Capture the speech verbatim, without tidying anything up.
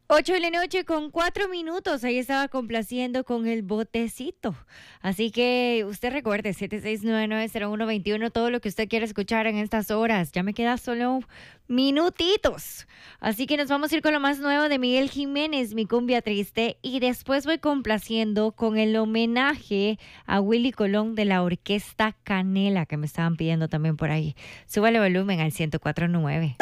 Ocho de la noche con cuatro minutos. Ahí estaba complaciendo con el botecito. Así que usted recuerde, siete seis nueve nueve cero uno dos uno, todo lo que usted quiera escuchar en estas horas. Ya me queda solo minutitos. Así que nos vamos a ir con lo más nuevo de Miguel Jiménez, Mi Cumbia Triste. Y después voy complaciendo con el homenaje a Willy Colón de la Orquesta Canela, que me estaban pidiendo también por ahí. Súbale volumen al ciento cuatro punto nueve.